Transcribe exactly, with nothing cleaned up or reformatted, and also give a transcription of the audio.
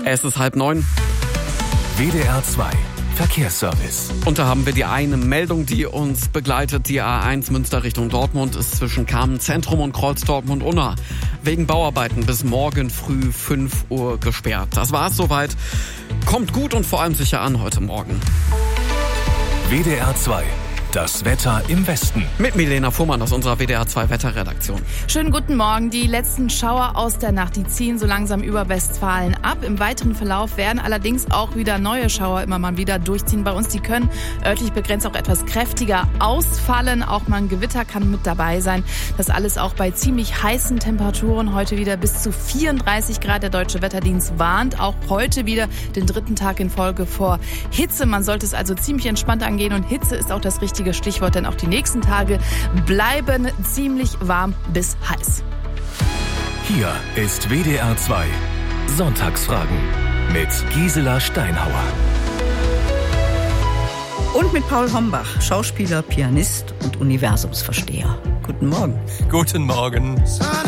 Es ist halb neun. W D R zwei Verkehrsservice. Und da haben wir die eine Meldung, die uns begleitet. Die A eins Münster Richtung Dortmund ist zwischen Kamen Zentrum und Kreuz Dortmund-Unna wegen Bauarbeiten bis morgen früh fünf Uhr gesperrt. Das war's soweit. Kommt gut und vor allem sicher an heute Morgen. W D R zwei. Das Wetter im Westen. Mit Milena Fuhrmann aus unserer W D R zwei Wetterredaktion. Schönen guten Morgen. Die letzten Schauer aus der Nacht, die ziehen so langsam über Westfalen ab. Im weiteren Verlauf werden allerdings auch wieder neue Schauer immer mal wieder durchziehen bei uns. Die können örtlich begrenzt auch etwas kräftiger ausfallen. Auch mal ein Gewitter kann mit dabei sein. Das alles auch bei ziemlich heißen Temperaturen. Heute wieder bis zu vierunddreißig Grad. Der Deutsche Wetterdienst warnt auch heute wieder den dritten Tag in Folge vor Hitze. Man sollte es also ziemlich entspannt angehen und Hitze ist auch das richtige Stichwort, denn auch die nächsten Tage bleiben ziemlich warm bis heiß. Hier ist W D R zwei Sonntagsfragen mit Gisela Steinhauer. Und mit Paul Hombach, Schauspieler, Pianist und Universumsversteher. Guten Morgen. Guten Morgen.